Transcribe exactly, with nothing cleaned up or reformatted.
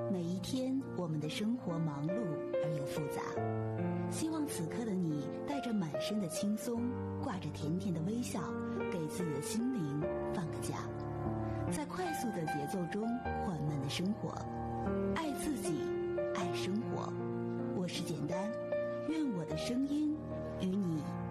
每一天，我们的生活忙碌而又复杂。希望此刻的你带着满身的轻松，挂着甜甜的微笑，给自己的心灵放个假，在快速的节奏中缓慢的生活，爱自己，爱生活。我是简单，愿我的声音与你